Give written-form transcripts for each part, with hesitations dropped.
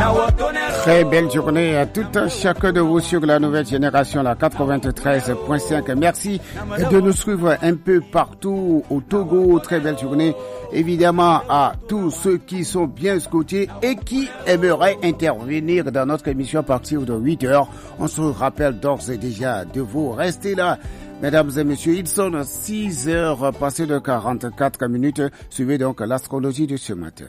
Très belle journée à tout un chacun de vous sur la nouvelle génération, la 93.5. Merci de nous suivre un peu partout au Togo. Très belle journée, évidemment, à tous ceux qui sont bien scotchés et qui aimeraient intervenir dans notre émission à partir de 8 heures. On se rappelle d'ores et déjà de vous rester là. Mesdames et messieurs, il sonne 6 heures passées de 44 minutes. Suivez donc l'astrologie de ce matin.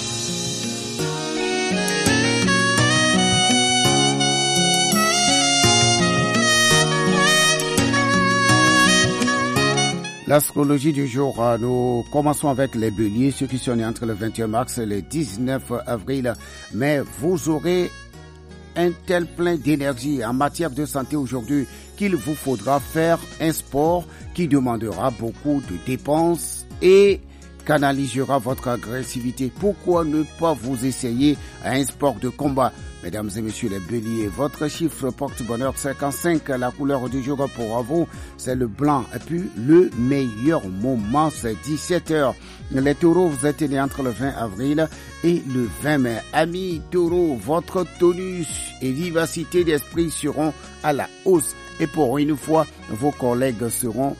L'astrologie du jour, nous commençons avec les béliers, ceux qui sont nés entre le 21 mars et le 19 avril. Mais vous aurez un tel plein d'énergie en matière de santé aujourd'hui qu'il vous faudra faire un sport qui demandera beaucoup de dépenses et canalisera votre agressivité. Pourquoi ne pas vous essayer à un sport de combat? Mesdames et messieurs les béliers, votre chiffre porte-bonheur 55, la couleur du jour pour vous, c'est le blanc. Et puis, le meilleur moment, c'est 17 heures. Les taureaux, vous êtes nés entre le 20 avril et le 20 mai. Amis taureaux, votre tonus et vivacité d'esprit seront à la hausse. Et pour une fois, vos collègues seront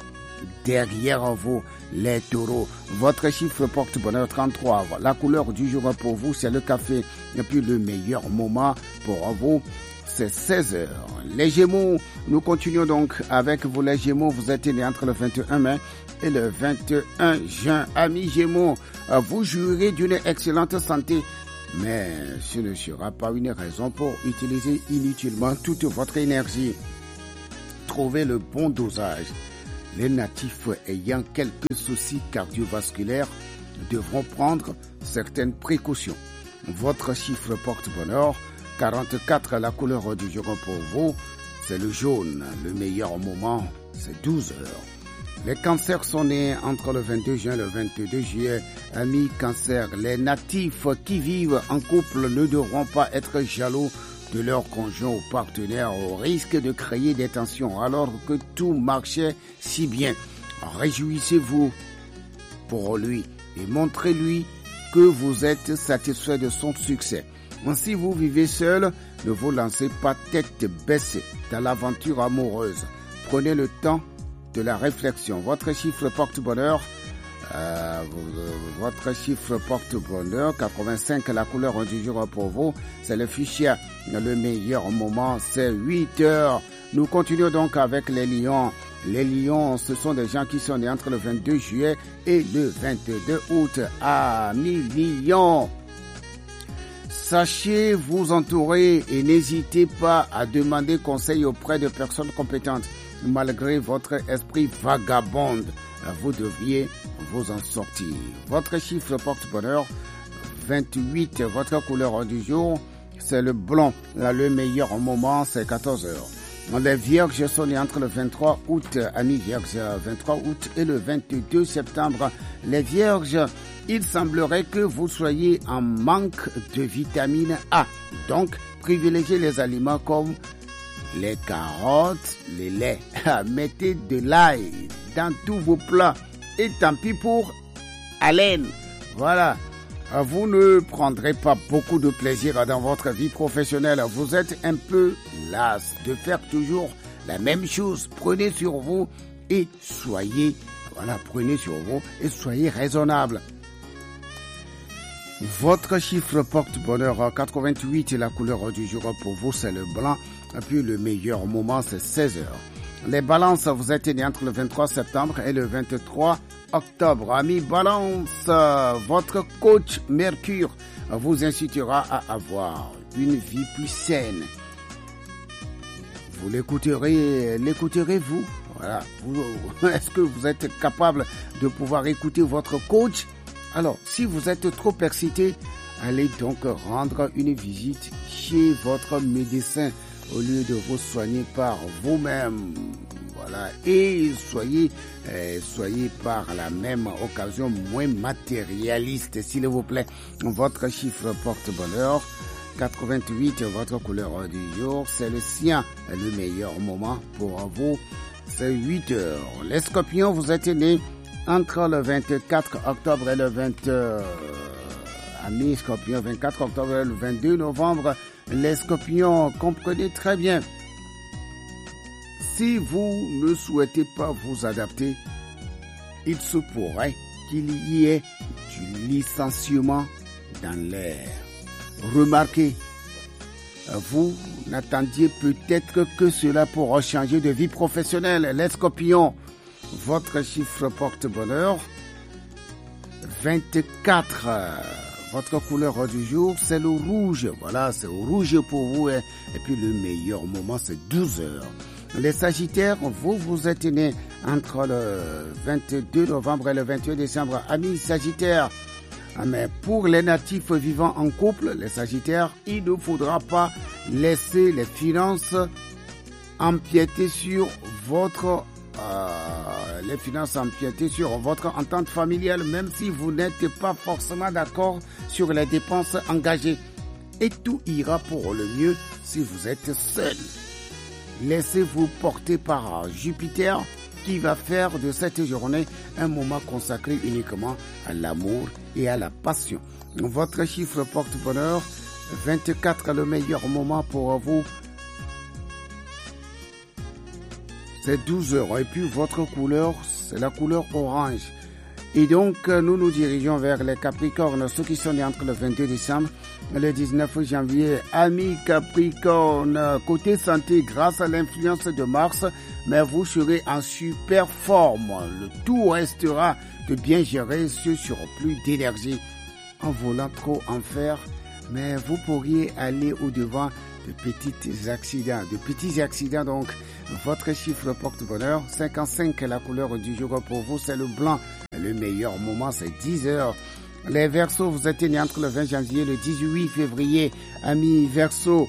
derrière vous, les taureaux. Votre chiffre porte-bonheur 33. La couleur du jour pour vous, c'est le café. Et puis le meilleur moment pour vous, c'est 16 heures. Les Gémeaux, nous continuons donc avec vous les Gémeaux. Vous êtes nés entre le 21 mai et le 21 juin. Amis Gémeaux, vous jouirez d'une excellente santé. Mais ce ne sera pas une raison pour utiliser inutilement toute votre énergie. Trouvez le bon dosage. Les natifs ayant quelques soucis cardiovasculaires devront prendre certaines précautions. Votre chiffre porte-bonheur, 44, la couleur du jour pour vous, c'est le jaune. Le meilleur moment, c'est 12 heures. Les cancers sont nés entre le 22 juin et le 22 juillet. Amis cancers, les natifs qui vivent en couple ne devront pas être jaloux de leur conjoint ou partenaire au risque de créer des tensions alors que tout marchait si bien. Réjouissez-vous pour lui et montrez-lui que vous êtes satisfait de son succès. Si vous vivez seul, ne vous lancez pas tête baissée dans l'aventure amoureuse. Prenez le temps de la réflexion. Votre chiffre porte-bonheur, 85, la couleur du jour pour vous, c'est le fuchsia. Le meilleur moment, c'est 8 heures. Nous continuons donc avec les lions. Les lions, ce sont des gens qui sont nés entre le 22 juillet et le 22 août. Amis lions, sachez vous entourer et n'hésitez pas à demander conseil auprès de personnes compétentes. Malgré votre esprit vagabonde, vous devriez vous en sortir. Votre chiffre porte-bonheur, 28, votre couleur du jour, c'est le blanc. Le meilleur moment, c'est 14 heures. Les vierges sont nés entre le 23 août, amis vierges, 23 août et le 22 septembre. Les vierges, il semblerait que vous soyez en manque de vitamine A. Donc, privilégiez les aliments comme les carottes, les laits. Mettez de l'ail dans tous vos plats. Et tant pis pour haleine. Voilà. Vous ne prendrez pas beaucoup de plaisir dans votre vie professionnelle. Vous êtes un peu las de faire toujours la même chose. Prenez sur vous et soyez raisonnable. Votre chiffre porte-bonheur 88, la couleur du jour pour vous, c'est le blanc. Et puis le meilleur moment, c'est 16 heures. Les balances, vous êtes nés entre le 23 septembre et le 23 octobre. Amis balance, votre coach Mercure vous incitera à avoir une vie plus saine. Vous l'écouterez-vous? Voilà. Est-ce que vous êtes capable de pouvoir écouter votre coach? Alors, si vous êtes trop excité, allez donc rendre une visite chez votre médecin au lieu de vous soigner par vous-même. Voilà. Et soyez par la même occasion moins matérialiste, s'il vous plaît. Votre chiffre porte-bonheur, 88, votre couleur du jour, c'est le cyan. Le meilleur moment pour vous, c'est 8 heures. Les scorpions, vous êtes nés entre le 24 octobre et le 20 amis Scorpions, 24 octobre, le 22 novembre, les Scorpions, comprenez très bien. Si vous ne souhaitez pas vous adapter, il se pourrait qu'il y ait du licenciement dans l'air. Remarquez, vous n'attendiez peut-être que cela pour changer de vie professionnelle. Les Scorpions, votre chiffre porte-bonheur, 24. Votre couleur du jour, c'est le rouge. Voilà, c'est le rouge pour vous. Et puis le meilleur moment, c'est 12 heures. Les Sagittaires, vous êtes nés entre le 22 novembre et le 21 décembre. Amis Sagittaires, mais pour les natifs vivant en couple, les Sagittaires, il ne faudra pas laisser les finances empiéter sur votre entente familiale, même si vous n'êtes pas forcément d'accord sur les dépenses engagées. Et tout ira pour le mieux si vous êtes seul. Laissez-vous porter par Jupiter qui va faire de cette journée un moment consacré uniquement à l'amour et à la passion. Votre chiffre porte-bonheur, 24, le meilleur moment pour vous, c'est 12 heures. Et puis votre couleur, c'est la couleur orange. Et donc, nous nous dirigeons vers les Capricornes, ceux qui sont nés entre le 22 décembre et le 19 janvier. Amis Capricornes, côté santé, grâce à l'influence de Mars, mais vous serez en super forme. Le tout restera de bien gérer ce surplus d'énergie. En voulant trop en faire, mais vous pourriez aller au-devant de petits accidents. Donc, votre chiffre porte-bonheur, 55, la couleur du jour pour vous, c'est le blanc. Le meilleur moment, c'est 10 heures. Les Verseaux, vous êtes nés entre le 20 janvier et le 18 février. Amis Verseaux,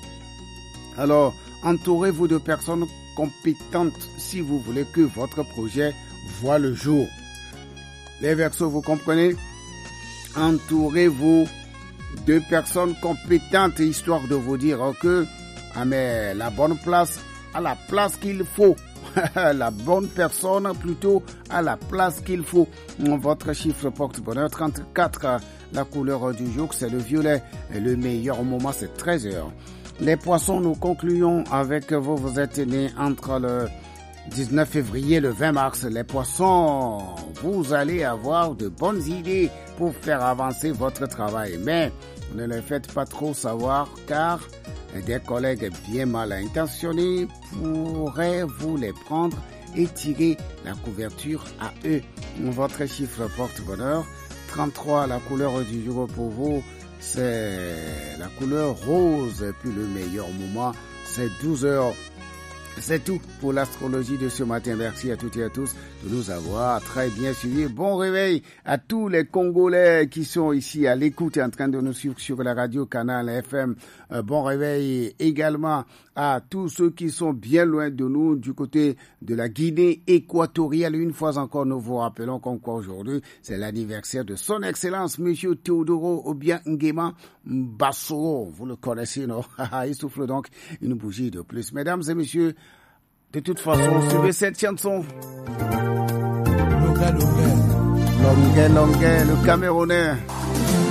alors, entourez-vous de personnes compétentes si vous voulez que votre projet voie le jour. Les Verseaux, vous comprenez? Entourez-vous de personnes compétentes, histoire de vous dire que mais la bonne place à la place qu'il faut. La bonne personne plutôt à la place qu'il faut. Votre chiffre porte-bonheur, 34. La couleur du jour, c'est le violet. Et le meilleur moment, c'est 13 heures. Les poissons, nous concluons avec vous. Vous êtes nés entre le 19 février et le 20 mars. Les poissons, vous allez avoir de bonnes idées pour faire avancer votre travail. Mais ne le faites pas trop savoir car des collègues bien mal intentionnés pourraient vous les prendre et tirer la couverture à eux. Votre chiffre porte-bonheur, 33, la couleur du jour pour vous, c'est la couleur rose. Et puis le meilleur moment, c'est 12 heures. C'est tout pour l'astrologie de ce matin. Merci à toutes et à tous de nous avoir très bien suivis. Bon réveil à tous les Congolais qui sont ici à l'écoute et en train de nous suivre sur la radio Canal FM. Bon réveil également à tous ceux qui sont bien loin de nous du côté de la Guinée équatoriale. Une fois encore, nous vous rappelons qu'aujourd'hui, c'est l'anniversaire de son excellence, monsieur Théodoro Obiang Nguema Bassoro. Vous le connaissez, non? Il souffle donc une bougie de plus. Mesdames et messieurs, de toute façon, suivez cette chanson. Longuet, le Camerounais.